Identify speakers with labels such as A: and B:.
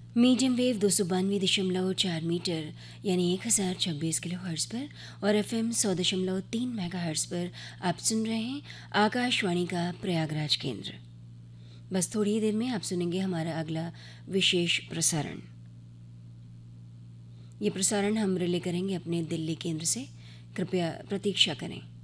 A: Medium wave 292.4 metre यानी 1026 kilo hertz पर और FM 100.3 मेगा हर्ट्ज़ पर आप सुन रहे हैं आकाशवाणी का प्रयागराज केंद्र। बस थोड़ी ही देर में आप सुनेंगे हमारा अगला विशेष प्रसारण। ये प्रसारण हम रिले करेंगे अपने दिल्ली केंद्र से। कृपया प्रतीक्षा करें।